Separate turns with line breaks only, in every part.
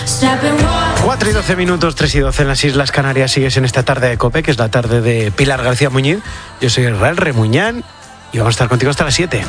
4 y 12 minutos, 3 y 12 en las Islas Canarias. Sigues en esta tarde de COPE, que es la tarde de Pilar García Muñiz. Yo soy Israel Remuñán y vamos a estar contigo hasta las 7.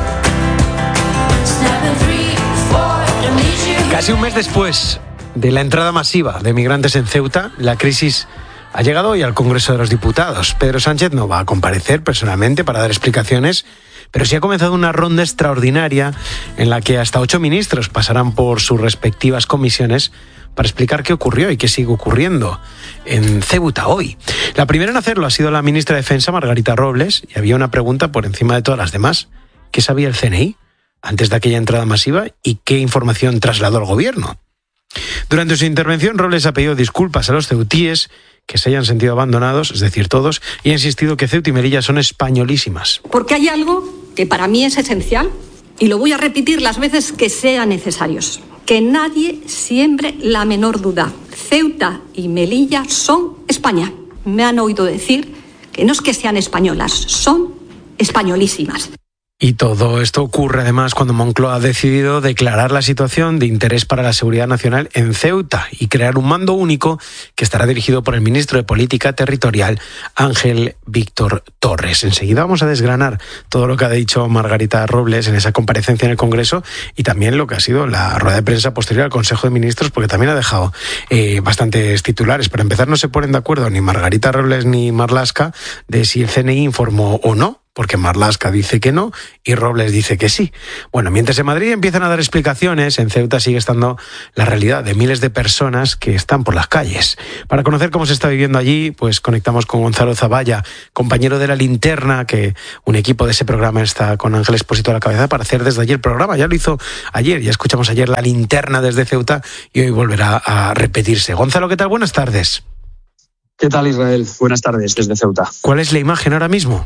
Casi un mes después de la entrada masiva de migrantes en Ceuta, la crisis ha llegado hoy al Congreso de los Diputados. Pedro Sánchez no va a comparecer personalmente para dar explicaciones, pero sí ha comenzado una ronda extraordinaria en la que hasta 8 ministros pasarán por sus respectivas comisiones para explicar qué ocurrió y qué sigue ocurriendo en Ceuta hoy. La primera en hacerlo ha sido la ministra de Defensa, Margarita Robles, y había una pregunta por encima de todas las demás. ¿Qué sabía el CNI antes de aquella entrada masiva y qué información trasladó al gobierno? Durante su intervención, Robles ha pedido disculpas a los ceutíes que se hayan sentido abandonados, es decir, todos, y ha insistido que Ceuta y Melilla son españolísimas.
Porque hay algo que para mí es esencial y lo voy a repetir las veces que sean necesarios. Que nadie siembre la menor duda. Ceuta y Melilla son España. Me han oído decir que no es que sean españolas, son españolísimas.
Y todo esto ocurre además cuando Moncloa ha decidido declarar la situación de interés para la seguridad nacional en Ceuta y crear un mando único que estará dirigido por el ministro de Política Territorial, Ángel Víctor Torres. Enseguida vamos a desgranar todo lo que ha dicho Margarita Robles en esa comparecencia en el Congreso y también lo que ha sido la rueda de prensa posterior al Consejo de Ministros, porque también ha dejado bastantes titulares. Para empezar, no se ponen de acuerdo ni Margarita Robles ni Marlaska de si el CNI informó o no, porque Marlaska dice que no y Robles dice que sí. Bueno, mientras en Madrid empiezan a dar explicaciones, en Ceuta sigue estando la realidad de miles de personas que están por las calles. Para conocer cómo se está viviendo allí, pues conectamos con Gonzalo Zavalla, compañero de La Linterna, que un equipo de ese programa está con Ángel Expósito a la cabeza para hacer desde allí el programa. Ya lo hizo ayer, ya escuchamos ayer La Linterna desde Ceuta y hoy volverá a repetirse. Gonzalo, ¿qué tal? Buenas tardes.
¿Qué tal, Israel? Buenas tardes desde Ceuta.
¿Cuál es la imagen ahora mismo?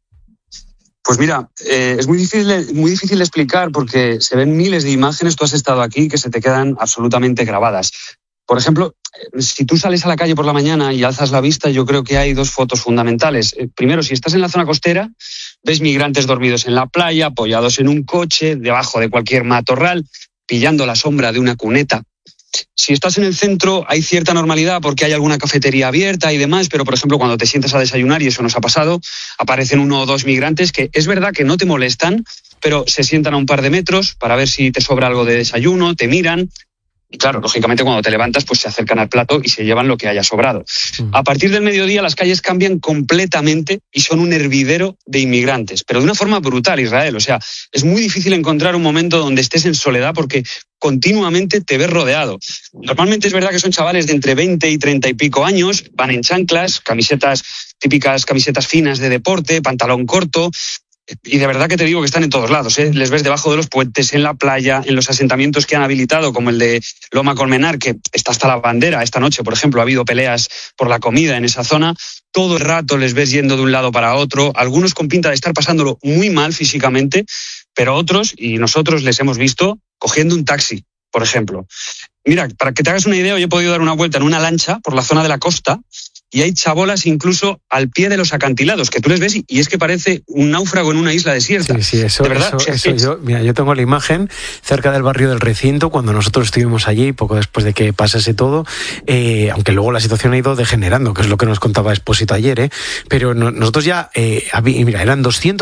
Pues mira, es muy difícil de explicar porque se ven miles de imágenes, tú has estado aquí, que se te quedan absolutamente grabadas. Por ejemplo, si tú sales a la calle por la mañana y alzas la vista, yo creo que hay dos fotos fundamentales. Primero, si estás en la zona costera, ves migrantes dormidos en la playa, apoyados en un coche, debajo de cualquier matorral, pillando la sombra de una cuneta. Si estás en el centro hay cierta normalidad porque hay alguna cafetería abierta y demás, pero por ejemplo cuando te sientas a desayunar, y eso nos ha pasado, aparecen 1 o 2 migrantes que es verdad que no te molestan, pero se sientan a un par de metros para ver si te sobra algo de desayuno, te miran. Y claro, lógicamente cuando te levantas pues se acercan al plato y se llevan lo que haya sobrado. A partir del mediodía las calles cambian completamente y son un hervidero de inmigrantes, pero de una forma brutal, Israel. O sea, es muy difícil encontrar un momento donde estés en soledad porque continuamente te ves rodeado. Normalmente es verdad que son chavales de entre 20 y 30 y pico años, van en chanclas, típicas camisetas finas de deporte, pantalón corto. Y de verdad que te digo que están en todos lados, ¿eh? Les ves debajo de los puentes, en la playa, en los asentamientos que han habilitado, como el de Loma Colmenar, que está hasta la bandera. Esta noche, por ejemplo, ha habido peleas por la comida en esa zona. Todo el rato les ves yendo de un lado para otro, algunos con pinta de estar pasándolo muy mal físicamente, pero otros, y nosotros les hemos visto, cogiendo un taxi, por ejemplo. Mira, para que te hagas una idea, yo he podido dar una vuelta en una lancha por la zona de la costa, y hay chabolas incluso al pie de los acantilados, que tú les ves y es que parece un náufrago en una isla desierta.
Sí, eso, de verdad, yo tengo la imagen cerca del barrio del Recinto, cuando nosotros estuvimos allí, poco después de que pasase todo, aunque luego la situación ha ido degenerando, que es lo que nos contaba Expósito ayer, pero nosotros ya, mira, eran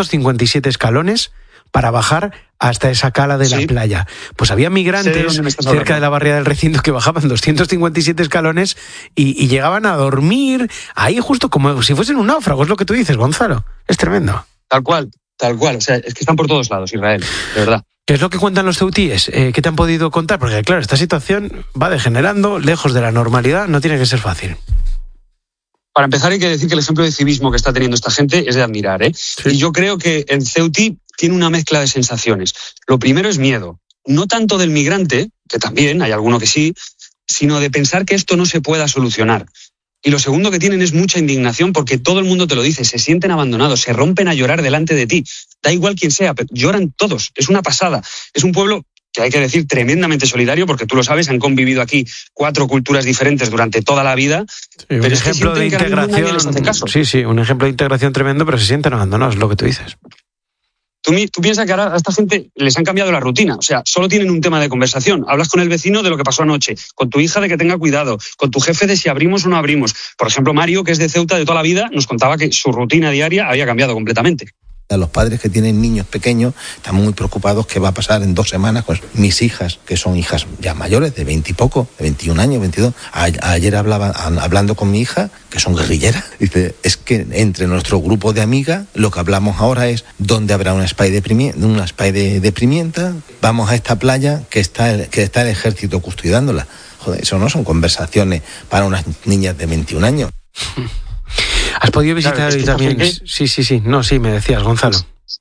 257 escalones para bajar hasta esa cala de la playa. Pues había migrantes cerca de la barriada del Recinto que bajaban 257 escalones y llegaban a dormir ahí justo como si fuesen un náufrago, es lo que tú dices, Gonzalo. Es tremendo.
Tal cual. O sea, es que están por todos lados, Israel, de verdad.
¿Qué es lo que cuentan los ceutíes? ¿Qué te han podido contar? Porque claro, esta situación va degenerando, lejos de la normalidad, no tiene que ser fácil.
Para empezar hay que decir que el ejemplo de civismo que está teniendo esta gente es de admirar, ¿eh? Sí. Y yo creo que el ceutí tiene una mezcla de sensaciones. Lo primero es miedo, no tanto del migrante, que también hay alguno que sí, sino de pensar que esto no se pueda solucionar. Y lo segundo que tienen es mucha indignación porque todo el mundo te lo dice, se sienten abandonados, se rompen a llorar delante de ti. Da igual quién sea, pero lloran todos, es una pasada. Es un pueblo que hay que decir tremendamente solidario, porque tú lo sabes, han convivido aquí 4 culturas diferentes durante toda la vida.
Sí, pero un ejemplo de integración. Sí, un ejemplo de integración tremendo, pero se sienten abandonados, lo que tú dices.
tú piensas que ahora a esta gente les han cambiado la rutina. O sea, solo tienen un tema de conversación. Hablas con el vecino de lo que pasó anoche, con tu hija de que tenga cuidado, con tu jefe de si abrimos o no abrimos. Por ejemplo, Mario, que es de Ceuta de toda la vida, nos contaba que su rutina diaria había cambiado completamente.
Los padres que tienen niños pequeños están muy preocupados qué va a pasar en 2 semanas con mis hijas, que son hijas ya mayores, de 20 y poco, de 21 años, 22. Ayer hablando con mi hija, que son guerrilleras, dice, es que entre nuestro grupo de amigas lo que hablamos ahora es dónde habrá una spy de pimienta, vamos a esta playa que está el ejército custodiándola. Joder, eso no son conversaciones para unas niñas de 21 años.
¿Has podido visitar
claro,
hoy también? Sí. No, sí, me decías, Gonzalo.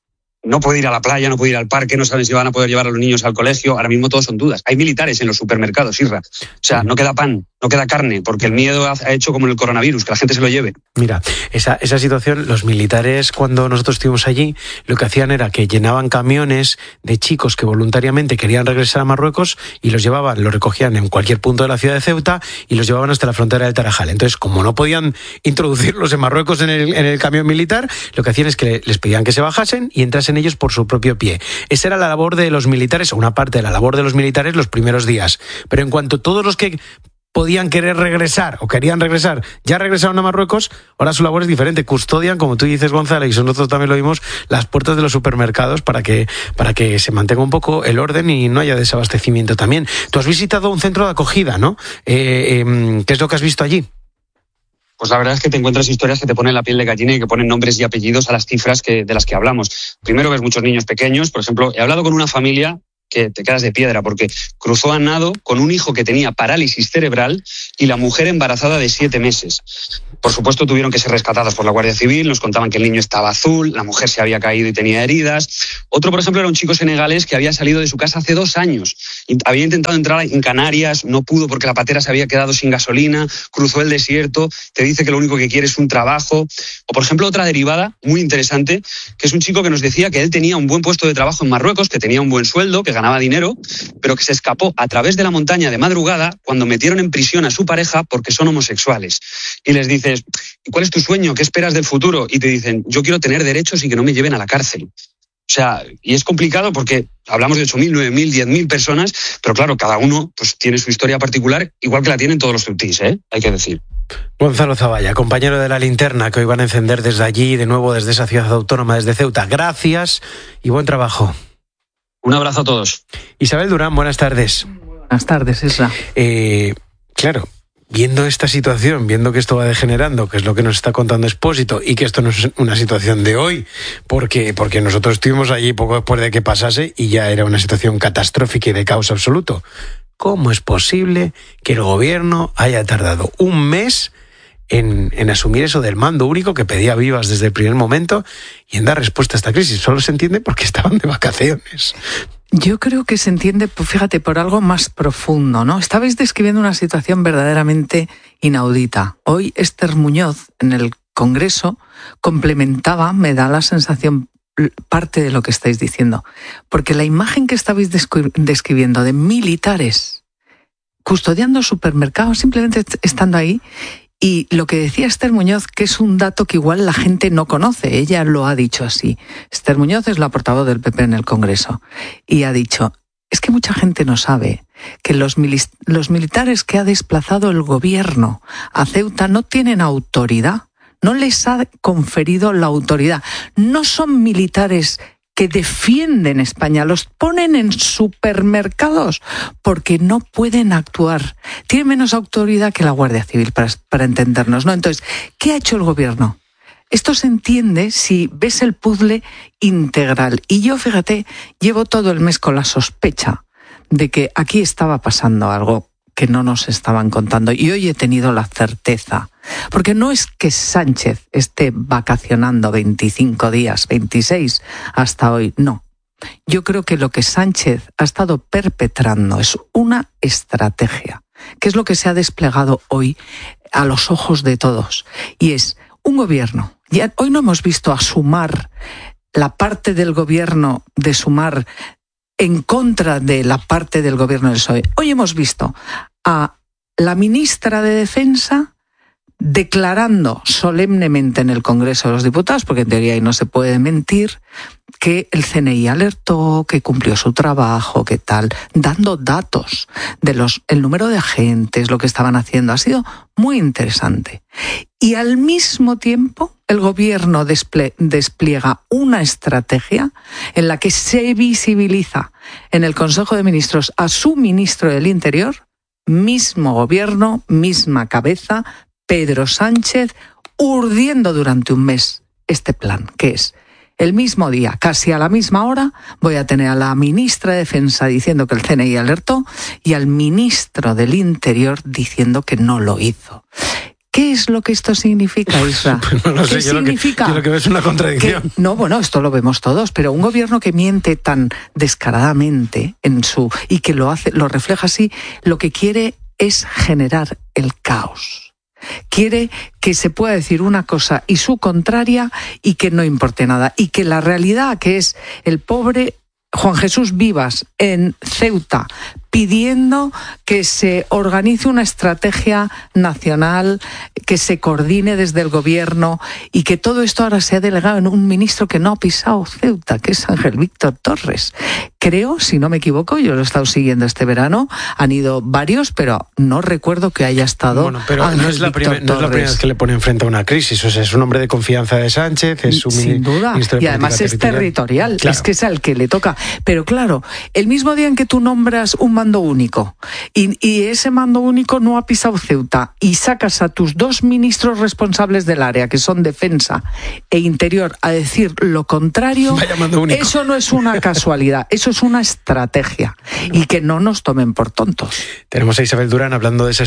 No puede ir a la playa, no puede ir al parque, no saben si van a poder llevar a los niños al colegio. Ahora mismo todos son dudas. Hay militares en los supermercados, Isra. O sea, no queda pan, no queda carne, porque el miedo ha hecho como el coronavirus, que la gente se lo lleve.
Mira, esa situación, los militares, cuando nosotros estuvimos allí, lo que hacían era que llenaban camiones de chicos que voluntariamente querían regresar a Marruecos y los recogían en cualquier punto de la ciudad de Ceuta y los llevaban hasta la frontera del Tarajal. Entonces, como no podían introducirlos en Marruecos en el camión militar, lo que hacían es que les pedían que se bajasen y entrasen ellos por su propio pie. Esa era la labor de los militares, o una parte de la labor de los militares los primeros días. Pero en cuanto todos los que podían querer regresar o querían regresar ya regresaron a Marruecos, ahora su labor es diferente. Custodian, como tú dices, Gonzalo, y nosotros también lo vimos, las puertas de los supermercados para que se mantenga un poco el orden y no haya desabastecimiento también. Tú has visitado un centro de acogida, ¿no? ¿Qué es lo que has visto allí?
Pues la verdad es que te encuentras historias que te ponen la piel de gallina y que ponen nombres y apellidos a las cifras de las que hablamos. Primero ves muchos niños pequeños. Por ejemplo, he hablado con una familia que te quedas de piedra porque cruzó a nado con un hijo que tenía parálisis cerebral y la mujer embarazada de 7 meses. Por supuesto, tuvieron que ser rescatados por la Guardia Civil, nos contaban que el niño estaba azul, la mujer se había caído y tenía heridas. Otro, por ejemplo, era un chico senegalés que había salido de su casa hace 2 años. Había intentado entrar en Canarias, no pudo porque la patera se había quedado sin gasolina, cruzó el desierto, te dice que lo único que quiere es un trabajo. O, por ejemplo, otra derivada muy interesante, que es un chico que nos decía que él tenía un buen puesto de trabajo en Marruecos, que tenía un buen sueldo, que ganaba dinero, pero que se escapó a través de la montaña de madrugada cuando metieron en prisión a su pareja porque son homosexuales. Y les dices, ¿cuál es tu sueño? ¿Qué esperas del futuro? Y te dicen, yo quiero tener derechos y que no me lleven a la cárcel. O sea, y es complicado porque hablamos de 8.000, 9.000, 10.000 personas, pero claro, cada uno pues tiene su historia particular, igual que la tienen todos los ceutíes, hay que decir.
Gonzalo Zavalla, compañero de La Linterna, que hoy van a encender desde allí, de nuevo desde esa ciudad autónoma, desde Ceuta. Gracias y buen trabajo.
Un abrazo a todos.
Isabel Durán, buenas tardes.
Buenas tardes, Isra.
Claro, viendo esta situación, viendo que esto va degenerando, que es lo que nos está contando Expósito, y que esto no es una situación de hoy, porque nosotros estuvimos allí poco después de que pasase y ya era una situación catastrófica y de caos absoluto. ¿Cómo es posible que el gobierno haya tardado 1 mes en asumir eso del mando único que pedía Vivas desde el primer momento y en dar respuesta a esta crisis? Solo se entiende porque estaban de vacaciones.
Yo creo que se entiende, pues fíjate, por algo más profundo, ¿no? Estabais describiendo una situación verdaderamente inaudita. Hoy Esther Muñoz, en el Congreso, complementaba, me da la sensación, parte de lo que estáis diciendo. Porque la imagen que estabais describiendo de militares custodiando supermercados, simplemente estando ahí, y lo que decía Esther Muñoz, que es un dato que igual la gente no conoce, ella lo ha dicho así. Esther Muñoz es la portavoz del PP en el Congreso y ha dicho, es que mucha gente no sabe que los militares que ha desplazado el gobierno a Ceuta no tienen autoridad, no les ha conferido la autoridad, no son militares que defienden España, los ponen en supermercados porque no pueden actuar. Tienen menos autoridad que la Guardia Civil, para entendernos, ¿no? Entonces, ¿qué ha hecho el gobierno? Esto se entiende si ves el puzzle integral. Y yo, fíjate, llevo todo el mes con la sospecha de que aquí estaba pasando algo que no nos estaban contando. Y hoy he tenido la certeza. Porque no es que Sánchez esté vacacionando 25 días, 26 hasta hoy, no. Yo creo que lo que Sánchez ha estado perpetrando es una estrategia, que es lo que se ha desplegado hoy a los ojos de todos. Y es un gobierno. Ya hoy no hemos visto a Sumar, la parte del gobierno de Sumar en contra de la parte del gobierno del PSOE. Hoy hemos visto a la ministra de Defensa declarando solemnemente en el Congreso de los Diputados, porque en teoría ahí no se puede mentir, que el CNI alertó, que cumplió su trabajo, que tal, dando datos de el número de agentes, lo que estaban haciendo. Ha sido muy interesante. Y al mismo tiempo, el gobierno despliega una estrategia en la que se visibiliza en el Consejo de Ministros a su ministro del Interior, mismo gobierno, misma cabeza, Pedro Sánchez, urdiendo durante un mes este plan, que es: el mismo día, casi a la misma hora, voy a tener a la ministra de Defensa diciendo que el CNI alertó y al ministro del Interior diciendo que no lo hizo. ¿Qué es lo que esto significa, Isra?
Pues no lo sé,
¿Qué significa?
Yo lo que veo es una contradicción.
Esto lo vemos todos, pero un gobierno que miente tan descaradamente y que lo refleja así, lo que quiere es generar el caos. Quiere que se pueda decir una cosa y su contraria y que no importe nada. Y que la realidad, que es el pobre Juan Jesús Vivas en Ceuta, pidiendo que se organice una estrategia nacional, que se coordine desde el gobierno y que todo esto ahora sea delegado en un ministro que no ha pisado Ceuta, que es Ángel Víctor Torres. Creo, si no me equivoco, yo lo he estado siguiendo este verano, han ido varios, pero no recuerdo que haya estado.
Bueno, pero no es la primera vez que le pone enfrente a una crisis. O sea, es un hombre de confianza de Sánchez, es un
sin duda, y además es territorial, claro. Es que es al que le toca. Pero claro, el mismo día en que tú nombras un mando único y ese mando único no ha pisado Ceuta y sacas a tus dos ministros responsables del área, que son Defensa e Interior, a decir lo contrario, eso no es una casualidad, eso es una estrategia, y que no nos tomen por tontos.
Tenemos a Isabel Durán hablando de esa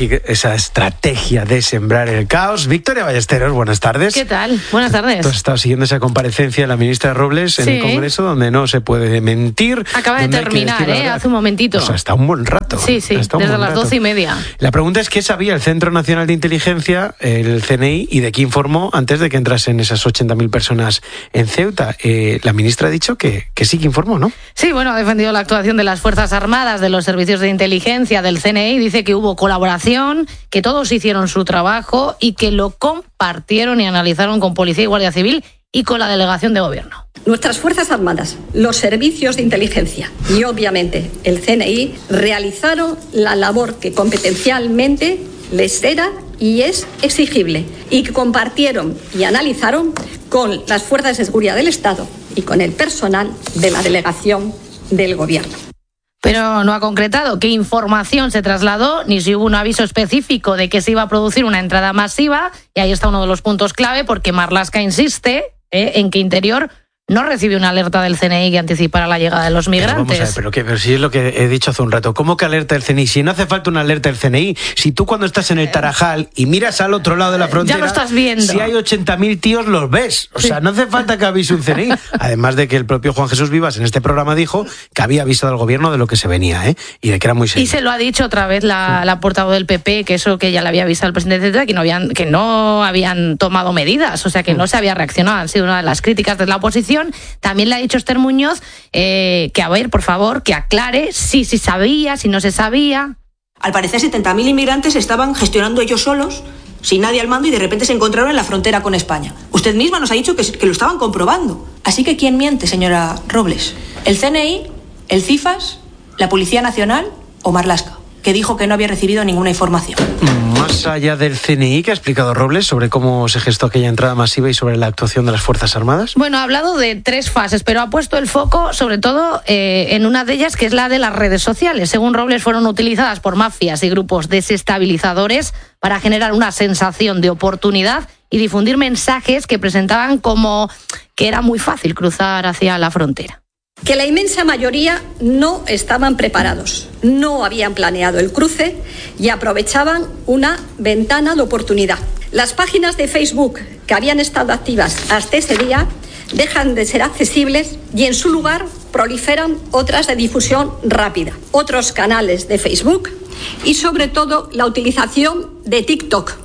estrategia de sembrar el caos. Victoria Ballesteros, buenas tardes.
¿Qué tal? Buenas tardes.
Tú has estado siguiendo esa comparecencia de la ministra Robles en el Congreso, donde no se puede mentir.
Acaba de terminar, hace un momentito.
Pues hasta un buen rato.
Sí, desde las 12:30.
La pregunta es: ¿qué sabía el Centro Nacional de Inteligencia, el CNI, y de qué informó antes de que entrasen esas 80.000 personas en Ceuta? La ministra ha dicho que sí que informó, ¿no?
Sí, bueno, ha defendido la actuación de las Fuerzas Armadas, de los servicios de inteligencia, del CNI. Dice que hubo colaboración, que todos hicieron su trabajo y que lo compartieron y analizaron con Policía y Guardia Civil y con la delegación de gobierno.
Nuestras Fuerzas Armadas, los servicios de inteligencia y obviamente el CNI realizaron la labor que competencialmente les era y es exigible, y que compartieron y analizaron con las fuerzas de seguridad del Estado y con el personal de la delegación del gobierno.
Pero no ha concretado qué información se trasladó, ni si hubo un aviso específico de que se iba a producir una entrada masiva, y ahí está uno de los puntos clave, porque Marlaska insiste en que Interior no recibió una alerta del CNI que anticipara la llegada de los migrantes.
Pero si es lo que he dicho hace un rato, ¿cómo que alerta del CNI? Si no hace falta una alerta del CNI, si tú cuando estás en el Tarajal y miras al otro lado de la frontera,
ya lo estás viendo.
Si hay 80.000 tíos, los ves. O sea, no hace falta que avise un CNI. Además de que el propio Juan Jesús Vivas en este programa dijo que había avisado al gobierno de lo que se venía, y de que era muy serio.
Y se lo ha dicho otra vez la portavoz del PP, que eso que ya le había avisado al presidente, que no habían tomado medidas, o sea, que no se había reaccionado. Han sido una de las críticas de la oposición. También le ha dicho Esther Muñoz que, a ver, por favor, que aclare si sabía, si no se sabía.
Al parecer 70.000 inmigrantes estaban gestionando ellos solos, sin nadie al mando, y de repente se encontraron en la frontera con España. Usted misma nos ha dicho que lo estaban comprobando. Así que ¿quién miente, señora Robles? ¿El CNI, el CIFAS, la Policía Nacional o Marlaska, que dijo que no había recibido ninguna información?
Más allá del CNI, ¿qué ha explicado Robles sobre cómo se gestó aquella entrada masiva y sobre la actuación de las Fuerzas Armadas?
Bueno, ha hablado de 3 fases, pero ha puesto el foco sobre todo en una de ellas, que es la de las redes sociales. Según Robles, fueron utilizadas por mafias y grupos desestabilizadores para generar una sensación de oportunidad y difundir mensajes que presentaban como que era muy fácil cruzar hacia la frontera.
Que la inmensa mayoría no estaban preparados, no habían planeado el cruce y aprovechaban una ventana de oportunidad. Las páginas de Facebook que habían estado activas hasta ese día dejan de ser accesibles y en su lugar proliferan otras de difusión rápida, otros canales de Facebook y sobre todo la utilización de TikTok.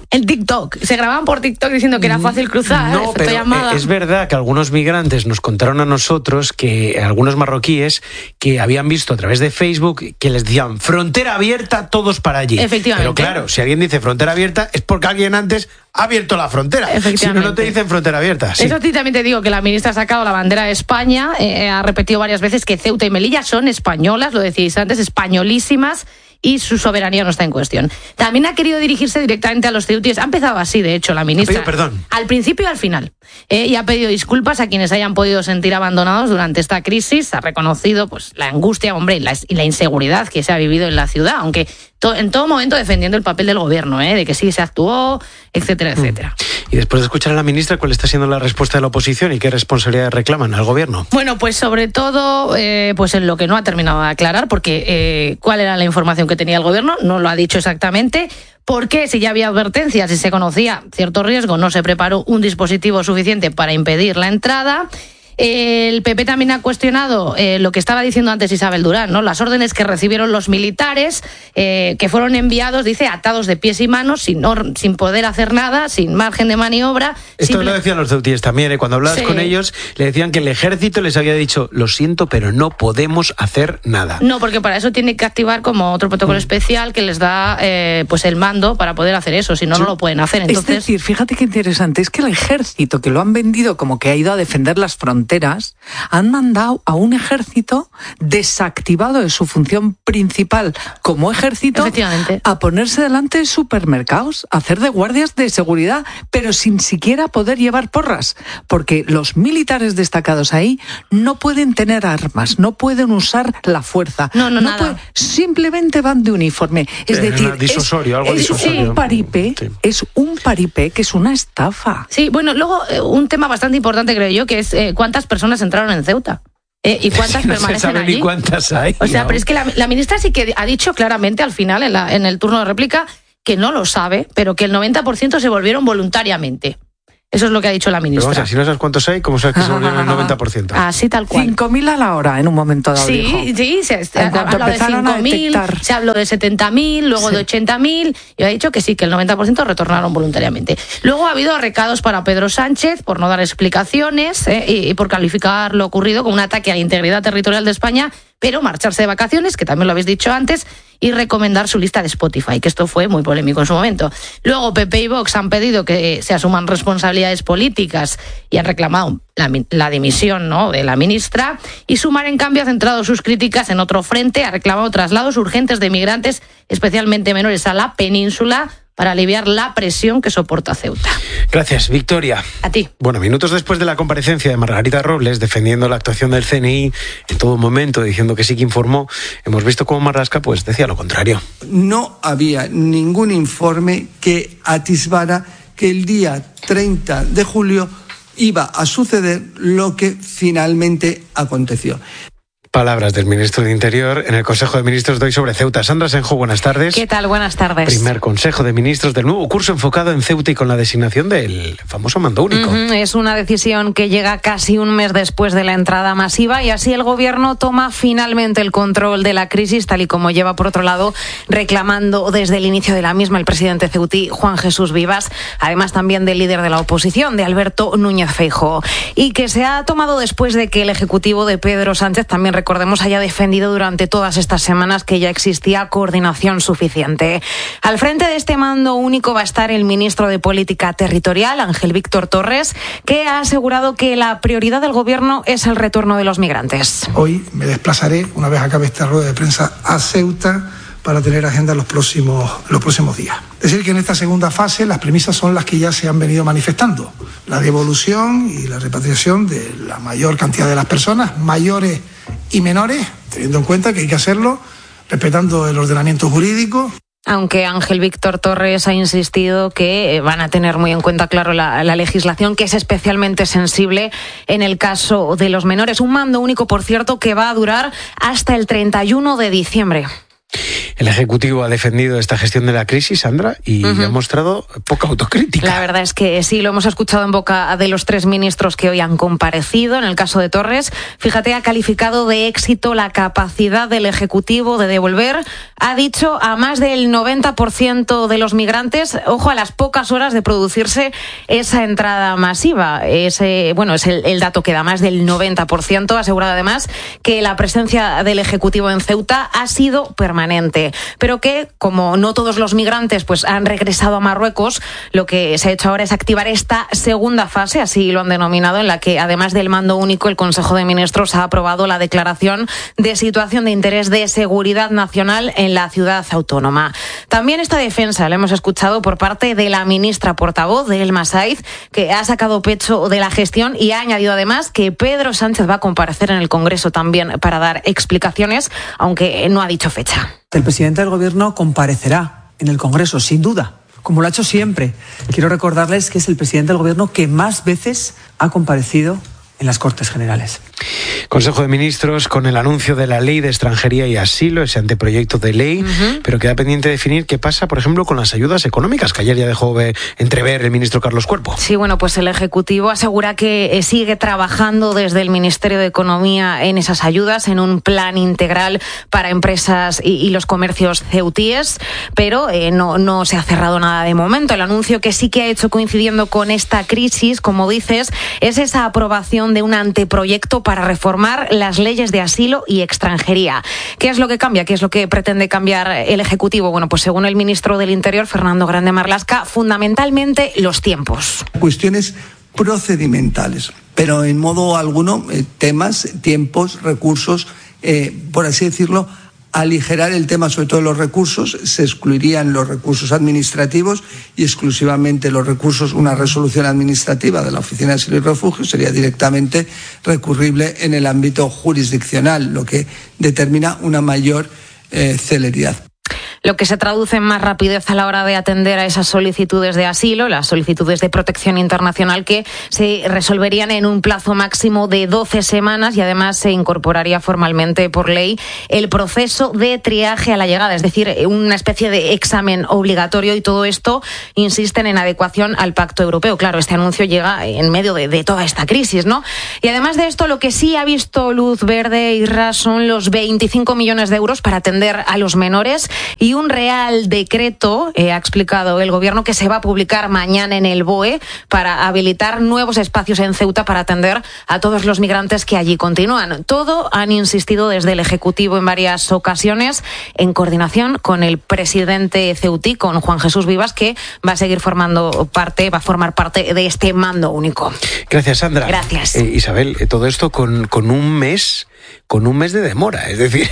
En TikTok. Se grababan por TikTok diciendo que era fácil cruzar.
No, pero es verdad que algunos migrantes nos contaron a nosotros, que algunos marroquíes, que habían visto a través de Facebook que les decían frontera abierta, todos para allí.
Efectivamente.
Pero claro, si alguien dice frontera abierta es porque alguien antes ha abierto la frontera. Si no te dicen frontera abierta. Sí.
Eso sí, también te digo que la ministra ha sacado la bandera de España, ha repetido varias veces que Ceuta y Melilla son españolas, lo decíais antes, españolísimas, y su soberanía no está en cuestión. También ha querido dirigirse directamente a los ceutíes. Ha empezado así, de hecho, la ministra.
Ha pedido perdón.
Al principio y al final. Y ha pedido disculpas a quienes hayan podido sentir abandonados durante esta crisis. Ha reconocido pues la angustia, y la inseguridad que se ha vivido en la ciudad, aunque en todo momento defendiendo el papel del gobierno, de que sí se actuó, etcétera, etcétera.
Y después de escuchar a la ministra, ¿cuál está siendo la respuesta de la oposición y qué responsabilidades reclaman al gobierno?
Bueno, pues sobre todo pues en lo que no ha terminado de aclarar, porque cuál era la información que tenía el gobierno, no lo ha dicho exactamente. ¿Por qué? Si ya había advertencias y se conocía cierto riesgo, no se preparó un dispositivo suficiente para impedir la entrada. El PP también ha cuestionado lo que estaba diciendo antes Isabel Durán, ¿no? Las órdenes que recibieron los militares, que fueron enviados, dice, atados de pies y manos, sin poder hacer nada, sin margen de maniobra.
Esto lo decían los ceutíes también, Cuando hablabas con ellos, le decían que el ejército les había dicho, lo siento, pero no podemos hacer nada.
No, porque para eso tiene que activar como otro protocolo especial que les da pues el mando para poder hacer eso, si no, no lo pueden hacer. Entonces...
Es decir, fíjate qué interesante, es que el ejército, que lo han vendido como que ha ido a defender las fronteras, han mandado a un ejército desactivado de su función principal como ejército a ponerse delante de supermercados, a hacer de guardias de seguridad, pero sin siquiera poder llevar porras, porque los militares destacados ahí no pueden tener armas, no pueden usar la fuerza,
nada.
Simplemente van de uniforme. Es decir, es un paripé que es una estafa.
Sí, bueno, luego un tema bastante importante creo yo, que es cuántas personas entraron en Ceuta. ¿Y cuántas permanecen allí?
No se sabe ni cuántas hay.
O sea, pero es que la ministra sí que ha dicho claramente al final, en el turno de réplica, que no lo sabe, pero que el 90% se volvieron voluntariamente. Eso es lo que ha dicho la ministra.
Pero vamos a ver, si no sabes cuántos hay, ¿cómo sabes que se volvieron el 90%?
Así tal cual.
5.000 a la hora en un momento dado.
Sí, se ha hablado de 5.000, se habló de 70.000, luego de 80.000, y ha dicho que sí, que el 90% retornaron voluntariamente. Luego ha habido recados para Pedro Sánchez por no dar explicaciones y por calificar lo ocurrido como un ataque a la integridad territorial de España, pero marcharse de vacaciones, que también lo habéis dicho antes, y recomendar su lista de Spotify, que esto fue muy polémico en su momento. Luego PP y Vox han pedido que se asuman responsabilidades políticas y han reclamado la dimisión, ¿no?, de la ministra, y Sumar, en cambio, ha centrado sus críticas en otro frente, ha reclamado traslados urgentes de migrantes, especialmente menores, a la península, para aliviar la presión que soporta Ceuta.
Gracias, Victoria.
A ti.
Bueno, minutos después de la comparecencia de Margarita Robles defendiendo la actuación del CNI en todo momento, diciendo que sí que informó, hemos visto cómo Marlaska pues decía lo contrario.
No había ningún informe que atisbara que el día 30 de julio iba a suceder lo que finalmente aconteció.
Palabras del ministro de Interior en el Consejo de Ministros de hoy sobre Ceuta. Sandra Senjo, buenas tardes.
¿Qué tal? Buenas tardes.
Primer Consejo de Ministros del nuevo curso enfocado en Ceuta y con la designación del famoso mando único.
Es una decisión que llega casi un mes después de la entrada masiva y así el gobierno toma finalmente el control de la crisis, tal y como lleva por otro lado reclamando desde el inicio de la misma el presidente ceutí Juan Jesús Vivas, además también del líder de la oposición, de Alberto Núñez Feijóo, y que se ha tomado después de que el ejecutivo de Pedro Sánchez, también recordemos, haya defendido durante todas estas semanas que ya existía coordinación suficiente. Al frente de este mando único va a estar el ministro de Política Territorial, Ángel Víctor Torres, que ha asegurado que la prioridad del gobierno es el retorno de los migrantes.
Hoy me desplazaré, una vez acabe esta rueda de prensa, a Ceuta para tener agenda los próximos días. Es decir, que en esta segunda fase las premisas son las que ya se han venido manifestando. La devolución y la repatriación de la mayor cantidad de las personas, mayores y menores, teniendo en cuenta que hay que hacerlo respetando el ordenamiento jurídico.
Aunque Ángel Víctor Torres ha insistido que van a tener muy en cuenta, claro, la legislación, que es especialmente sensible en el caso de los menores. Un mando único, por cierto, que va a durar hasta el 31 de diciembre.
El Ejecutivo ha defendido esta gestión de la crisis, Sandra, y ha mostrado poca autocrítica.
La verdad es que sí, lo hemos escuchado en boca de los 3 ministros que hoy han comparecido. En el caso de Torres, fíjate, ha calificado de éxito la capacidad del Ejecutivo de devolver, ha dicho, a más del 90% de los migrantes, ojo, a las pocas horas de producirse esa entrada masiva. Es el dato que da, más del 90%. Ha asegurado además que la presencia del Ejecutivo en Ceuta ha sido permanente, pero que, como no todos los migrantes pues han regresado a Marruecos, lo que se ha hecho ahora es activar esta segunda fase, así lo han denominado, en la que, además del mando único, el Consejo de Ministros ha aprobado la declaración de situación de interés de seguridad nacional en la ciudad autónoma. También esta defensa la hemos escuchado por parte de la ministra portavoz, de Elma Saiz, que ha sacado pecho de la gestión y ha añadido además que Pedro Sánchez va a comparecer en el Congreso también para dar explicaciones, aunque no ha dicho fecha.
El presidente del Gobierno comparecerá en el Congreso, sin duda, como lo ha hecho siempre. Quiero recordarles que es el presidente del Gobierno que más veces ha comparecido en las Cortes Generales.
Consejo de Ministros con el anuncio de la Ley de Extranjería y Asilo, ese anteproyecto de ley, pero queda pendiente definir qué pasa, por ejemplo, con las ayudas económicas, que ayer ya dejó entrever el ministro Carlos Cuerpo.
Sí, bueno, pues el Ejecutivo asegura que sigue trabajando desde el Ministerio de Economía en esas ayudas, en un plan integral para empresas y los comercios ceutíes, pero no se ha cerrado nada de momento. El anuncio que sí que ha hecho coincidiendo con esta crisis, como dices, es esa aprobación de un anteproyecto para reformar las leyes de asilo y extranjería. ¿Qué es lo que cambia? ¿Qué es lo que pretende cambiar el Ejecutivo? Bueno, pues según el ministro del Interior, Fernando Grande Marlaska, fundamentalmente los tiempos.
Cuestiones procedimentales, pero en modo alguno tiempos, recursos, por así decirlo, aligerar el tema, sobre todo de los recursos. Se excluirían los recursos administrativos y exclusivamente los recursos. Una resolución administrativa de la Oficina de Asilo y Refugio sería directamente recurrible en el ámbito jurisdiccional, lo que determina una mayor celeridad.
Lo que se traduce en más rapidez a la hora de atender a esas solicitudes de asilo, las solicitudes de protección internacional, que se resolverían en un plazo máximo de 12 semanas y además se incorporaría formalmente por ley el proceso de triaje a la llegada, es decir, una especie de examen obligatorio, y todo esto, insisten, en adecuación al Pacto Europeo. Claro, este anuncio llega en medio de toda esta crisis, ¿no? Y además de esto, lo que sí ha visto luz verde, Isra, son los 25 millones de euros para atender a los menores y un real decreto, ha explicado el Gobierno, que se va a publicar mañana en el BOE para habilitar nuevos espacios en Ceuta para atender a todos los migrantes que allí continúan. Todo, han insistido desde el Ejecutivo en varias ocasiones, en coordinación con el presidente ceutí, con Juan Jesús Vivas, que va a formar parte de este mando único.
Gracias, Sandra.
Gracias.
Isabel, todo esto con un mes de demora. Es decir,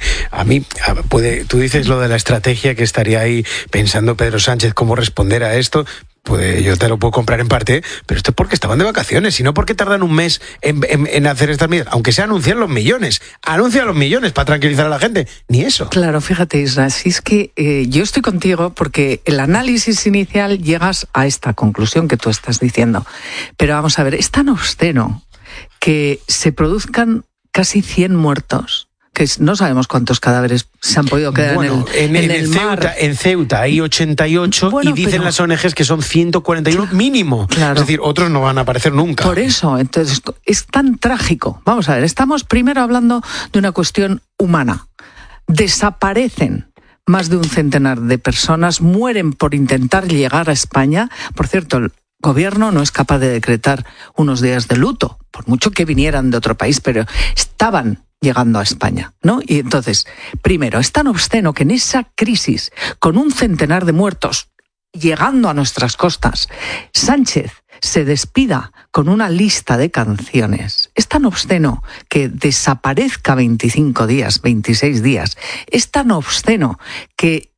tú dices lo de la estrategia que estaría ahí pensando Pedro Sánchez cómo responder a esto. Pues yo te lo puedo comprar en parte, pero esto es porque estaban de vacaciones, y no porque tardan un mes en hacer estas medidas. Aunque se anuncian los millones, anuncian los millones para tranquilizar a la gente, ni eso.
Claro, fíjate, Isra, si es que yo estoy contigo porque el análisis inicial llegas a esta conclusión que tú estás diciendo. Pero vamos a ver, es tan obsceno que se produzcan casi 100 muertos, que no sabemos cuántos cadáveres se han podido quedar en el mar.
En Ceuta hay 88 y dicen las ONGs que son 141 mínimo.
Claro.
Es decir, otros no van a aparecer nunca.
Por eso, entonces, es tan trágico. Vamos a ver, estamos primero hablando de una cuestión humana. Desaparecen más de un centenar de personas, mueren por intentar llegar a España. Por cierto, el Gobierno no es capaz de decretar unos días de luto, por mucho que vinieran de otro país, pero estaban llegando a España, ¿no? Y entonces, primero, es tan obsceno que en esa crisis, con un centenar de muertos llegando a nuestras costas, Sánchez se despida con una lista de canciones. Es tan obsceno que desaparezca 25 días, 26 días. Es tan obsceno que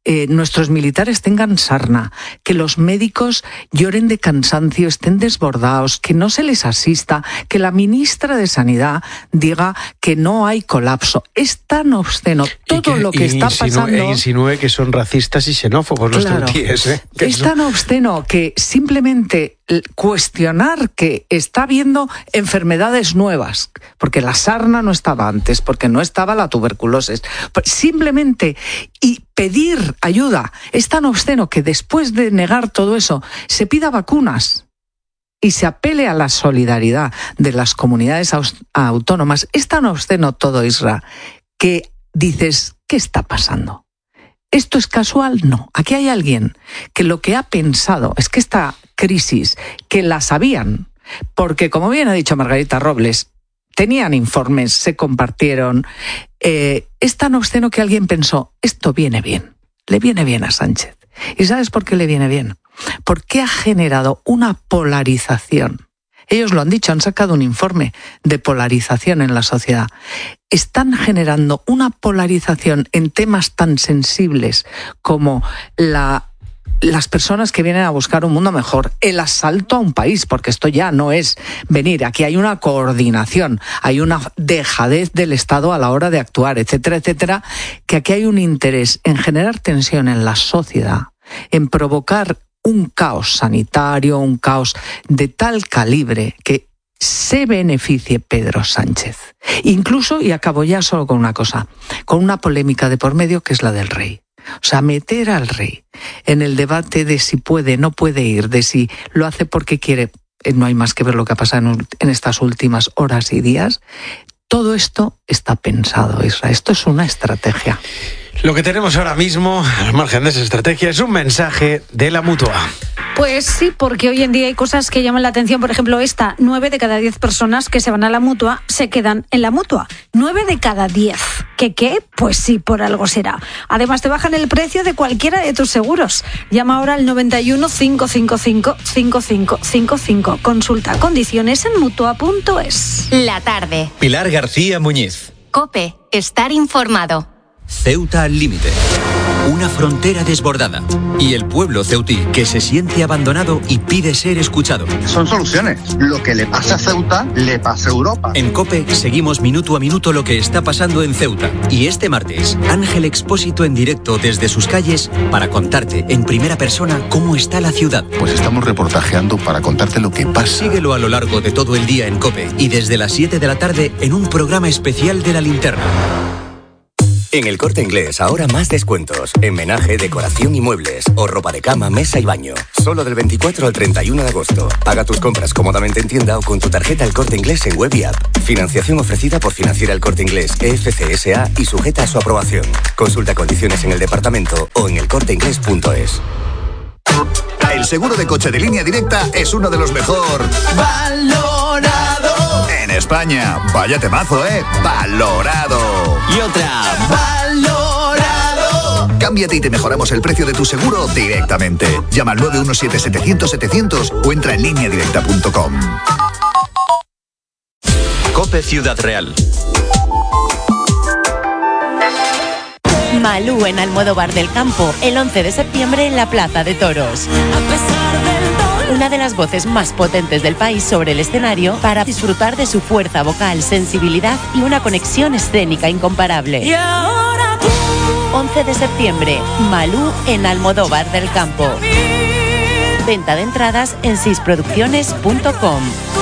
nuestros militares tengan sarna, que los médicos lloren de cansancio, estén desbordados, que no se les asista, que la ministra de Sanidad diga que no hay colapso. Es tan obsceno todo lo que está pasando.
E insinúe que son racistas y xenófobos los tuertíes.
Es tan obsceno que simplemente cuestionar que está habiendo enfermedades nuevas, porque la sarna no estaba antes, porque no estaba la tuberculosis, simplemente y pedir ayuda es tan obsceno que después de negar todo eso se pida vacunas y se apele a la solidaridad de las comunidades autónomas. Es tan obsceno todo, Isra, que dices, ¿qué está pasando? ¿Esto es casual? No. Aquí hay alguien que lo que ha pensado es que esta crisis, que la sabían, porque como bien ha dicho Margarita Robles, tenían informes, se compartieron. Es tan obsceno que alguien pensó, esto viene bien, le viene bien a Sánchez. ¿Y sabes por qué le viene bien? Porque ha generado una polarización. Ellos lo han dicho, han sacado un informe de polarización en la sociedad. Están generando una polarización en temas tan sensibles como las personas que vienen a buscar un mundo mejor, el asalto a un país, porque esto ya no es venir, aquí hay una coordinación, hay una dejadez del Estado a la hora de actuar, etcétera, etcétera, que aquí hay un interés en generar tensión en la sociedad, en provocar un caos sanitario, un caos de tal calibre que se beneficie Pedro Sánchez. Incluso, y acabo ya solo con una cosa, con una polémica de por medio que es la del rey. O sea, meter al rey en el debate de si puede, no puede ir, de si lo hace porque quiere, no hay más que ver lo que ha pasado en estas últimas horas y días. Todo esto está pensado, Isra. Esto es una estrategia.
Lo que tenemos ahora mismo, al margen de esa estrategia, es un mensaje de la Mutua.
Pues sí, porque hoy en día hay cosas que llaman la atención. Por ejemplo, 9 de cada 10 personas que se van a la Mutua se quedan en la Mutua. 9 de cada 10. ¿Qué? Pues sí, por algo será. Además, te bajan el precio de cualquiera de tus seguros. Llama ahora al 91 555 5555. Consulta condiciones en Mutua.es.
La tarde.
Pilar García Muñiz.
COPE. Estar informado.
Ceuta al límite. Una frontera desbordada. Y el pueblo ceutí que se siente abandonado y pide ser escuchado.
Son soluciones. Lo que le pasa a Ceuta, le pasa a Europa.
En COPE seguimos minuto a minuto lo que está pasando en Ceuta. Y este martes, Ángel Expósito en directo desde sus calles para contarte en primera persona cómo está la ciudad.
Pues estamos reportajeando para contarte lo que pasa.
Síguelo a lo largo de todo el día en COPE y desde las 7 de la tarde en un programa especial de La Linterna.
En El Corte Inglés ahora más descuentos. En menaje, decoración y muebles. O ropa de cama, mesa y baño. Solo del 24 al 31 de agosto. Paga tus compras cómodamente en tienda o con tu tarjeta El Corte Inglés en web y app. Financiación ofrecida por Financiera El Corte Inglés EFC S.A. y sujeta a su aprobación. Consulta condiciones en el departamento o en elcorteinglés.es.
El seguro de coche de Línea Directa es uno de los mejor valorado en España. Vaya temazo, valorado.
Y otra, valorado.
Cámbiate y te mejoramos el precio de tu seguro directamente. Llama al 917-700-700 o entra en lineadirecta.com.
COPE Ciudad Real.
Malú en Almodóvar del Campo, el 11 de septiembre en la Plaza de Toros. Una de las voces más potentes del país sobre el escenario para disfrutar de su fuerza vocal, sensibilidad y una conexión escénica incomparable. 11 de septiembre, Malú en Almodóvar del Campo. Venta de entradas en sisproducciones.com.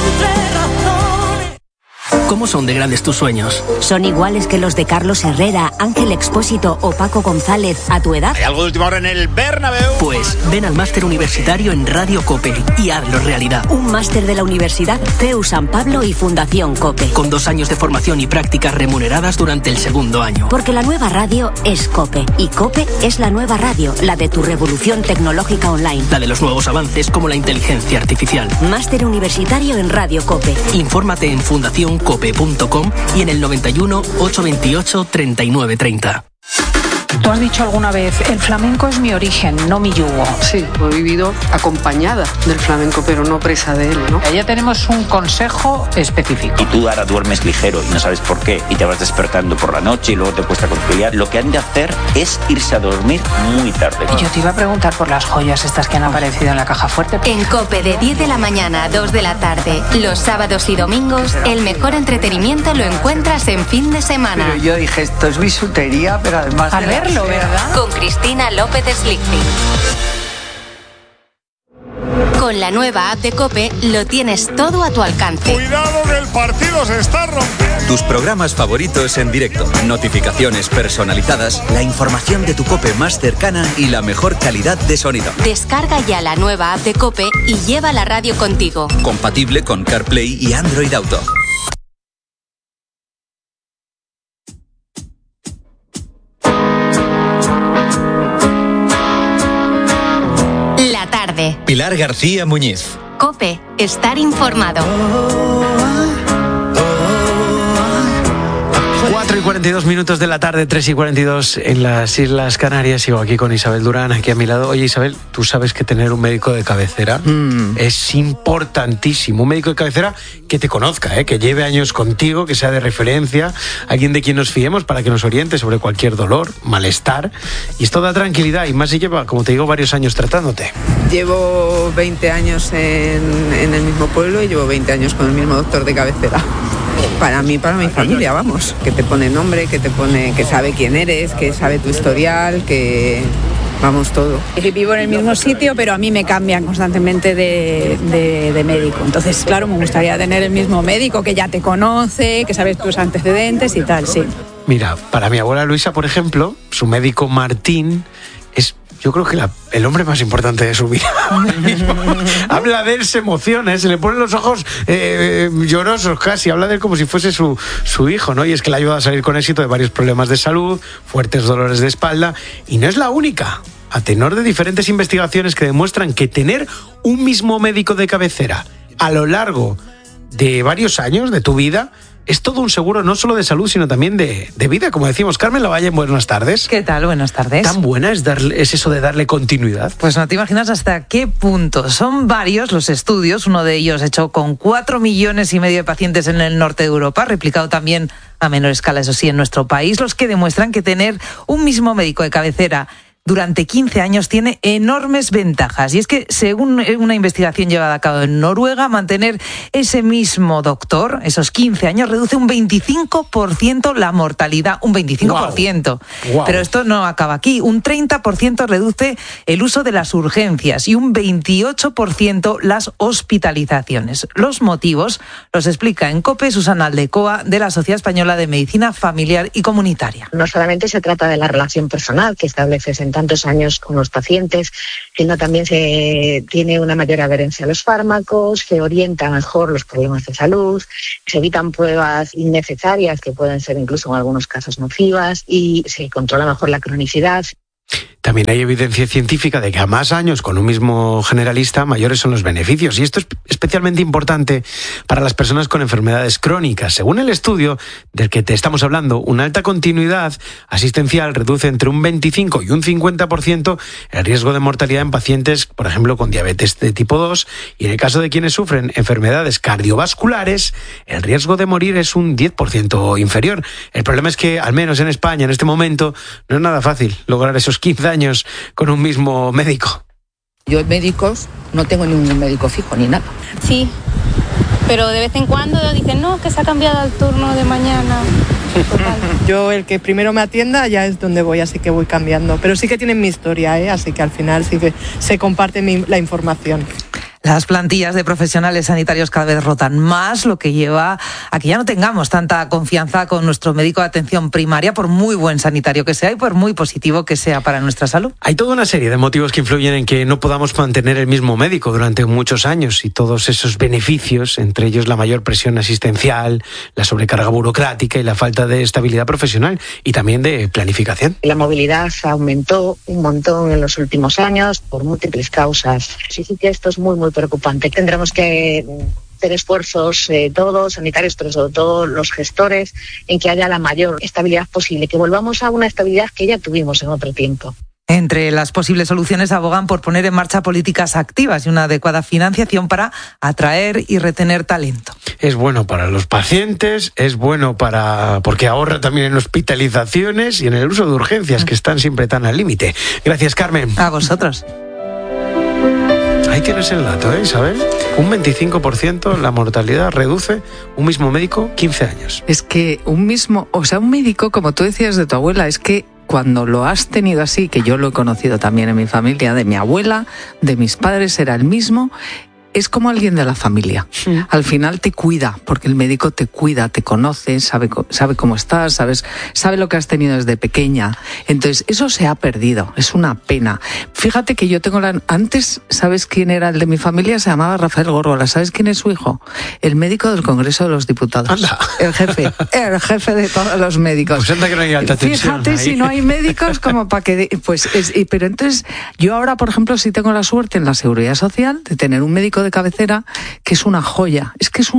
¿Cómo son de grandes tus sueños?
¿Son iguales que los de Carlos Herrera, Ángel Expósito o Paco González a tu edad?
¿Hay algo de última hora en el Bernabéu?
Pues ven al máster universitario en Radio COPE y hazlo realidad.
Un máster de la Universidad CEU San Pablo y Fundación COPE.
Con 2 años de formación y prácticas remuneradas durante el segundo año.
Porque la nueva radio es COPE y COPE es la nueva radio, la de tu revolución tecnológica online.
La de los nuevos avances como la inteligencia artificial.
Máster universitario en Radio COPE.
Infórmate en fundacioncope.com y en el 91 828 3930.
Tú has dicho alguna vez, el flamenco es mi origen, no mi yugo.
Sí, he vivido acompañada del flamenco, pero no presa de él, ¿no?
Ya tenemos un consejo específico.
Y tú ahora duermes ligero y no sabes por qué, y te vas despertando por la noche y luego te cuesta conciliar. Lo que han de hacer es irse a dormir muy tarde.
Y yo te iba a preguntar por las joyas estas que han aparecido en la caja fuerte.
En COPE de 10 de la mañana a 2 de la tarde, los sábados y domingos, el mejor entretenimiento lo encuentras en fin de semana.
Pero yo dije, esto es bisutería, pero además...
A verlo, ¿verdad?
Con Cristina López Slichting. Con la nueva app de COPE lo tienes todo a tu alcance.
¡Cuidado que el partido se está rompiendo!
Tus programas favoritos en directo, notificaciones personalizadas, la información de tu COPE más cercana y la mejor calidad de sonido.
Descarga ya la nueva app de COPE y lleva la radio contigo.
Compatible con CarPlay y Android Auto.
La tarde.
Pilar García Muñiz.
COPE, estar informado.
4:42 de la tarde, 3:42 en las Islas Canarias. Sigo aquí con Isabel Durán, aquí a mi lado. Oye, Isabel, tú sabes que tener un médico de cabecera es importantísimo. Un médico de cabecera que te conozca, que lleve años contigo, que sea de referencia, alguien de quien nos fiemos para que nos oriente sobre cualquier dolor, malestar. Y esto da tranquilidad, y más si lleva, como te digo, varios años tratándote.
Llevo 20 años en el mismo pueblo y llevo 20 años con el mismo doctor de cabecera. Para mí, para mi familia, vamos, que te pone nombre, que sabe quién eres, que sabe tu historial, que vamos, todo.
Vivo en el mismo sitio, pero a mí me cambian constantemente de médico. Entonces, claro, me gustaría tener el mismo médico que ya te conoce, que sabe tus antecedentes y tal, sí.
Mira, para mi abuela Luisa, por ejemplo, su médico Martín es... Yo creo que el hombre más importante de su vida. Habla de él, se emociona, se le ponen los ojos llorosos casi. Habla de él como si fuese su hijo, ¿no? Y es que le ha ayudado a salir con éxito de varios problemas de salud, fuertes dolores de espalda. Y no es la única. A tenor de diferentes investigaciones que demuestran que tener un mismo médico de cabecera a lo largo de varios años de tu vida es todo un seguro no solo de salud, sino también de vida, como decimos. Carmen Lavalle, buenas tardes.
¿Qué tal? Buenas tardes.
¿Tan buena es eso de darle continuidad?
Pues no te imaginas hasta qué punto. Son varios los estudios, uno de ellos hecho con 4,5 millones de pacientes en el norte de Europa, replicado también a menor escala, eso sí, en nuestro país, los que demuestran que tener un mismo médico de cabecera durante 15 años tiene enormes ventajas. Y es que, según una investigación llevada a cabo en Noruega, mantener ese mismo doctor, esos 15 años, reduce un 25% la mortalidad. Un 25%. Wow. Pero esto no acaba aquí. Un 30% reduce el uso de las urgencias y un 28% las hospitalizaciones. Los motivos los explica en COPE Susana Aldecoa, de la Sociedad Española de Medicina Familiar y Comunitaria.
No solamente se trata de la relación personal que estableces en tantos años con los pacientes, sino también se tiene una mayor adherencia a los fármacos, se orienta mejor los problemas de salud, se evitan pruebas innecesarias que pueden ser incluso en algunos casos nocivas y se controla mejor la cronicidad.
También hay evidencia científica de que a más años con un mismo generalista, mayores son los beneficios. Y esto es especialmente importante para las personas con enfermedades crónicas. Según el estudio del que te estamos hablando, una alta continuidad asistencial reduce entre un 25 y un 50% el riesgo de mortalidad en pacientes, por ejemplo, con diabetes de tipo 2. Y en el caso de quienes sufren enfermedades cardiovasculares, el riesgo de morir es un 10% inferior. El problema es que, al menos en España, en este momento, no es nada fácil lograr esos 15 años con un mismo médico.
Yo médicos no tengo ningún médico fijo ni nada.
Sí, pero de vez en cuando dicen no, que se ha cambiado el turno de mañana. Total.
Yo el que primero me atienda ya es donde voy, así que voy cambiando. Pero sí que tienen mi historia, así que al final sí que se comparte la información.
Las plantillas de profesionales sanitarios cada vez rotan más, lo que lleva a que ya no tengamos tanta confianza con nuestro médico de atención primaria, por muy buen sanitario que sea y por muy positivo que sea para nuestra salud.
Hay toda una serie de motivos que influyen en que no podamos mantener el mismo médico durante muchos años, y todos esos beneficios, entre ellos la mayor presión asistencial, la sobrecarga burocrática y la falta de estabilidad profesional y también de planificación.
La movilidad aumentó un montón en los últimos años por múltiples causas. Sí que esto es muy preocupante. Tendremos que hacer esfuerzos todos, sanitarios, pero sobre todo los gestores, en que haya la mayor estabilidad posible, que volvamos a una estabilidad que ya tuvimos en otro tiempo.
Entre las posibles soluciones abogan por poner en marcha políticas activas y una adecuada financiación para atraer y retener talento.
Es bueno para los pacientes, es bueno porque ahorra también en hospitalizaciones y en el uso de urgencias, que están siempre tan al límite. Gracias, Carmen.
A vosotros.
Ahí tienes el dato, Isabel. Un 25% la mortalidad reduce un mismo médico 15 años.
Es que un médico, como tú decías de tu abuela, es que cuando lo has tenido así, que yo lo he conocido también en mi familia, de mi abuela, de mis padres, era el mismo, es como alguien de la familia. Sí. Al final te cuida, porque el médico te cuida, te conoce, sabe cómo estás, sabe lo que has tenido desde pequeña. Entonces, eso se ha perdido, es una pena. Fíjate que yo tengo antes, ¿sabes quién era el de mi familia? Se llamaba Rafael Górgola. ¿Sabes quién es su hijo? El médico del Congreso de los Diputados.
Anda.
El jefe de todos los médicos.
Pues anda que no hay alta tensión.
Fíjate, si no hay médicos, como para que... pero entonces, yo ahora, por ejemplo, sí tengo la suerte en la Seguridad Social de tener un médico de cabecera que es una joya,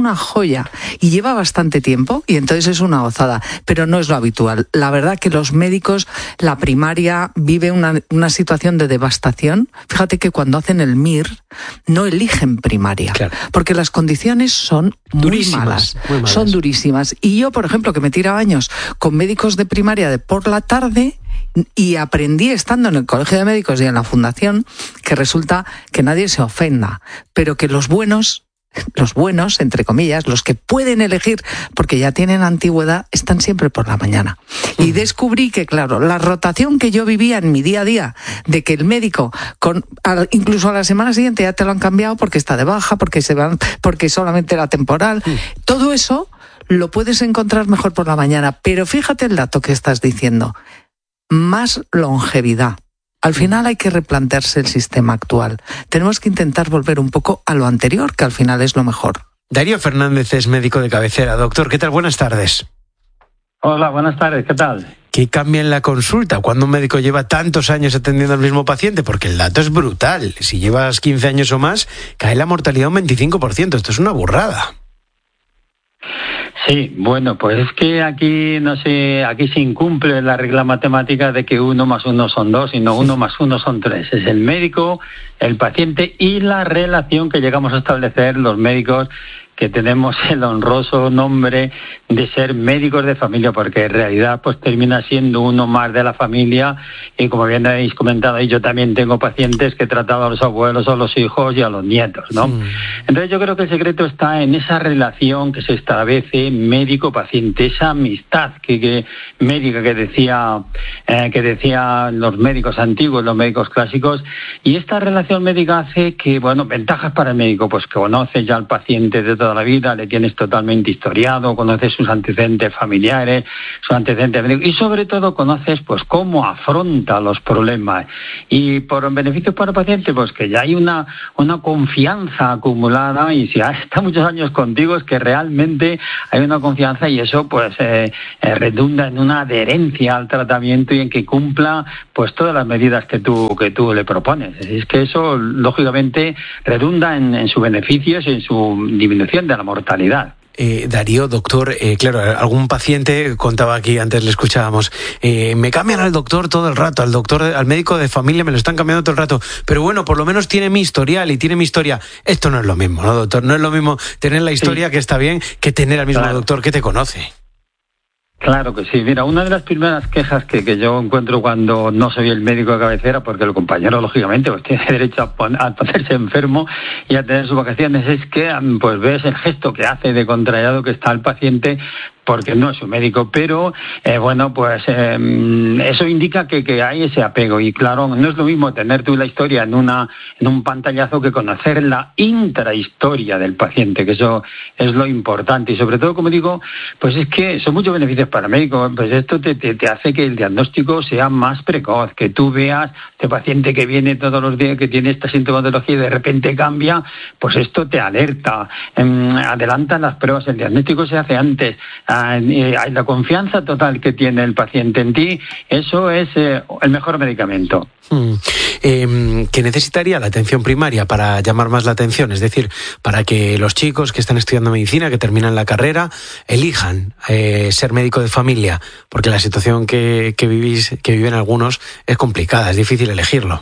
y lleva bastante tiempo y entonces es una gozada, pero no es lo habitual. La verdad que los médicos, la primaria vive una situación de devastación. Fíjate que cuando hacen el MIR no eligen primaria, claro, porque las condiciones son muy malas, son durísimas. Y yo, por ejemplo, que me tiraba años con médicos de primaria de por la tarde, y aprendí estando en el Colegio de Médicos y en la Fundación que resulta que nadie se ofenda, pero que los buenos, entre comillas, los que pueden elegir porque ya tienen antigüedad, están siempre por la mañana. Y descubrí que, claro, la rotación que yo vivía en mi día a día, de que el médico, incluso a la semana siguiente ya te lo han cambiado porque está de baja, porque solamente era temporal, todo eso lo puedes encontrar mejor por la mañana. Pero fíjate el dato que estás diciendo. Más longevidad. Al final hay que replantearse el sistema actual. Tenemos que intentar volver un poco a lo anterior, que al final es lo mejor.
Darío Fernández es médico de cabecera. Doctor, ¿qué tal? Buenas tardes.
Hola, buenas tardes. ¿Qué tal?
¿Qué cambia en la consulta cuando un médico lleva tantos años atendiendo al mismo paciente? Porque el dato es brutal. Si llevas 15 años o más, cae la mortalidad un 25%. Esto es una burrada.
Sí, bueno, pues es que aquí se incumple la regla matemática de que 1 más 1 son 2, sino 1 más 1 son 3. Es el médico, el paciente y la relación que llegamos a establecer los médicos, que tenemos el honroso nombre de ser médicos de familia, porque en realidad pues termina siendo uno más de la familia. Y como bien habéis comentado, yo también tengo pacientes que he tratado a los abuelos, a los hijos y a los nietos, ¿no? Sí. Entonces yo creo que el secreto está en esa relación que se establece médico-paciente, esa amistad médica que decían los médicos antiguos, los médicos clásicos. Y esta relación médica hace que, ventajas para el médico, pues que conoce ya al paciente de toda la vida, le tienes totalmente historiado, conoces sus antecedentes familiares, sus antecedentes médicos, y sobre todo conoces pues cómo afronta los problemas. Y por beneficios para el paciente, pues que ya hay una confianza acumulada, y si está muchos años contigo es que realmente hay una confianza, y eso pues redunda en una adherencia al tratamiento y en que cumpla pues todas las medidas que tú le propones. Es que eso lógicamente redunda en sus beneficios y en su disminución de la mortalidad.
Darío, doctor, claro, algún paciente contaba aquí, antes le escuchábamos, me cambian al doctor todo el rato, al médico de familia me lo están cambiando todo el rato, pero bueno, por lo menos tiene mi historial y tiene mi historia. Esto no es lo mismo, ¿no, doctor? No es lo mismo tener la historia, que está bien, que tener al mismo doctor que te conoce.
Claro que sí. Mira, una de las primeras quejas que yo encuentro cuando no soy el médico de cabecera, porque el compañero, lógicamente, pues tiene derecho a ponerse enfermo y a tener sus vacaciones, es que pues ves el gesto que hace de contrariado que está el paciente, porque no es un médico, pero eso indica que hay ese apego. Y claro, no es lo mismo tener tú la historia en un pantallazo que conocer la intrahistoria del paciente, que eso es lo importante. Y sobre todo, como digo, pues es que son muchos beneficios para el médico. Pues esto te hace que el diagnóstico sea más precoz, que tú veas este paciente que viene todos los días, que tiene esta sintomatología y de repente cambia, pues esto te alerta, adelanta las pruebas, el diagnóstico se hace antes. La confianza total que tiene el paciente en ti, eso es el mejor medicamento.
¿qué necesitaría la atención primaria para llamar más la atención? Es decir, para que los chicos que están estudiando medicina, que terminan la carrera, elijan ser médico de familia, porque la situación que viven algunos es complicada, es difícil elegirlo.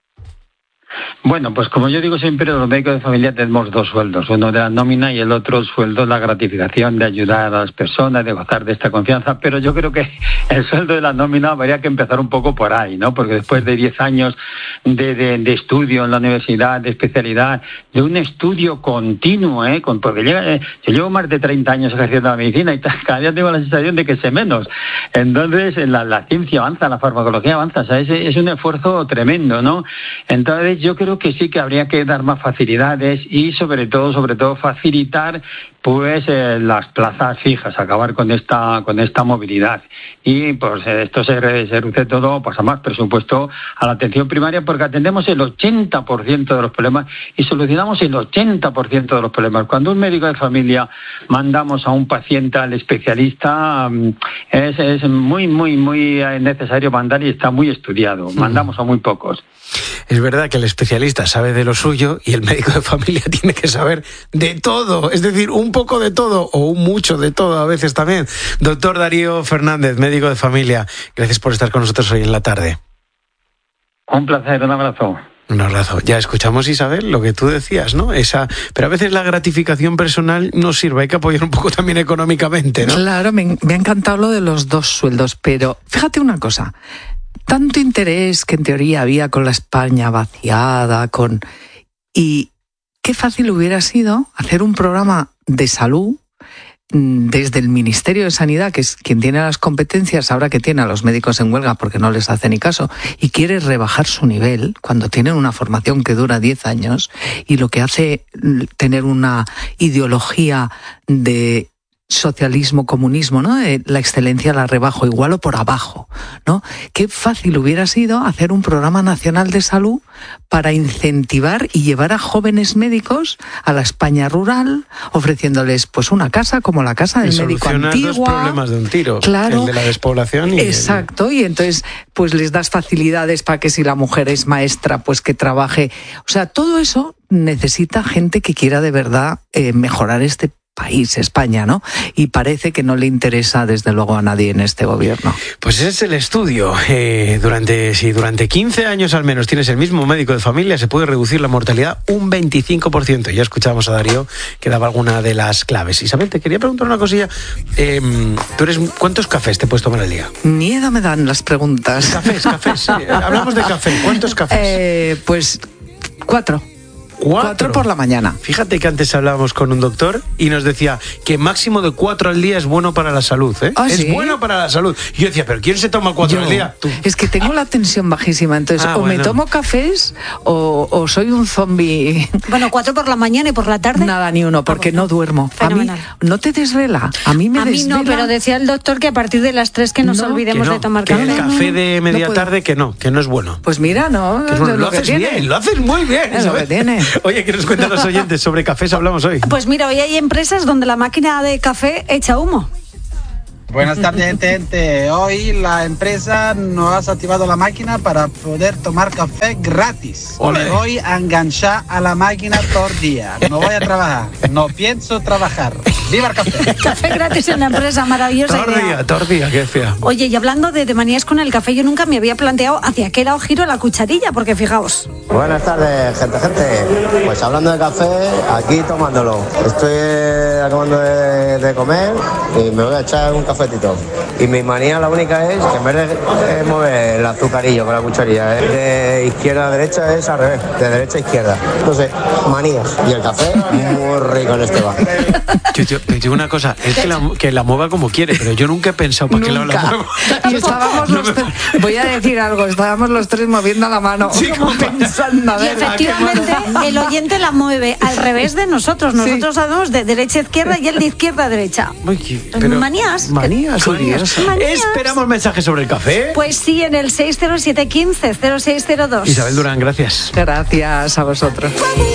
Bueno, pues como yo digo siempre, los médicos de familia tenemos dos sueldos, uno de la nómina y el otro sueldo la gratificación de ayudar a las personas, de gozar de esta confianza, pero yo creo que el sueldo de la nómina habría que empezar un poco por ahí, ¿no? Porque después de 10 años de estudio en la universidad, de especialidad, de un estudio continuo, porque yo llevo más de 30 años ejerciendo la medicina y cada día tengo la sensación de que sé menos. Entonces, la ciencia avanza, la farmacología avanza, o sea, es un esfuerzo tremendo, ¿no? Entonces, yo creo que sí que habría que dar más facilidades y sobre todo facilitar pues las plazas fijas, acabar con esta movilidad. Y pues esto se reduce todo pues a más presupuesto a la atención primaria, porque atendemos el 80% de los problemas y solucionamos el 80% de los problemas. Cuando un médico de familia mandamos a un paciente al especialista, es muy necesario mandar y está muy estudiado. Mandamos a muy pocos.
Es verdad que el especialista sabe de lo suyo y el médico de familia tiene que saber de todo, es decir, un poco de todo o un mucho de todo a veces también. Doctor Darío Fernández, médico de familia, gracias por estar con nosotros hoy en la tarde.
Un placer, un abrazo.
Un abrazo. Ya escuchamos, Isabel, lo que tú decías, ¿no? Pero a veces la gratificación personal no sirve, hay que apoyar un poco también económicamente, ¿no?
Claro, me ha encantado lo de los dos sueldos, pero fíjate una cosa. Tanto interés que en teoría había con la España vaciada, y qué fácil hubiera sido hacer un programa de salud desde el Ministerio de Sanidad, que es quien tiene las competencias, ahora que tiene a los médicos en huelga porque no les hace ni caso, y quiere rebajar su nivel cuando tienen una formación que dura 10 años, y lo que hace tener una ideología de socialismo, comunismo, ¿no? La excelencia la rebajo, igual o por abajo, ¿no? Qué fácil hubiera sido hacer un programa nacional de salud para incentivar y llevar a jóvenes médicos a la España rural, ofreciéndoles pues una casa como la casa del médico antigua.
Solucionar dos problemas de un tiro,
claro,
el de la despoblación y
exacto, y entonces pues les das facilidades para que si la mujer es maestra, pues que trabaje. O sea, todo eso necesita gente que quiera de verdad mejorar este país, España, ¿no? Y parece que no le interesa, desde luego, a nadie en este gobierno.
Pues ese es el estudio. Si durante 15 años al menos tienes el mismo médico de familia, se puede reducir la mortalidad un 25%. Ya escuchábamos a Darío que daba alguna de las claves. Isabel, te quería preguntar una cosilla. ¿Cuántos cafés te puedes tomar al día?
Miedo me dan las preguntas.
Cafés. Hablamos de café. ¿Cuántos cafés?
Pues 4. 4 por la mañana.
Fíjate que antes hablábamos con un doctor y nos decía que máximo de 4 al día es bueno para la salud, ¿eh?
¿Ah,
es
sí?
bueno para la salud. Y yo decía, ¿pero quién se toma 4 al día? ¿Tú?
Es que tengo la tensión bajísima, entonces me tomo cafés o soy un zombie.
Bueno, 4 por la mañana y por la tarde.
Nada, ni uno, porque no duermo.
Fenomenal.
A mí no te desvela. A mí me desvela.
No, pero decía el doctor que a partir de las 3 que nos olvidemos de tomar café.
El café de media tarde que no es bueno.
Pues mira, no.
Lo haces bien, lo haces muy bien.
Es lo que tiene.
Oye, ¿qué nos cuentan los oyentes sobre cafés hablamos hoy?
Pues mira, hoy hay empresas donde la máquina de café echa humo.
Buenas tardes, gente. Hoy la empresa nos ha activado la máquina para poder tomar café gratis.
Olé.
Me voy a enganchar a la máquina todo el día. No voy a trabajar. No pienso trabajar. ¡Viva el café!
Café gratis en la empresa, maravillosa idea.
Todo el día, qué fea.
Oye, y hablando de manías con el café, yo nunca me había planteado hacia qué lado giro la cucharilla, porque fijaos.
Buenas tardes, gente. Pues hablando de café, aquí tomándolo. Estoy acabando de comer y me voy a echar un cafetito. Y mi manía la única es que en vez de mover el azucarillo con la cucharilla de izquierda a derecha, es al revés, de derecha a izquierda. Entonces, manías. Y el café, muy rico en este bar.
Yo digo una cosa, es que la mueva como quiere, pero yo nunca he pensado para qué lado la muevo.
Y estábamos voy a decir algo, estábamos los tres moviendo la mano,
sí,
como pensando. A
y
ver,
efectivamente el oyente la mueve al revés de nosotros. Nosotros sabemos de derecha a izquierda y él de izquierda a derecha. Manías.
¿Esperamos mensajes sobre el café?
Pues sí, en el 60715-0602.
Isabel Durán, gracias.
Gracias a vosotros.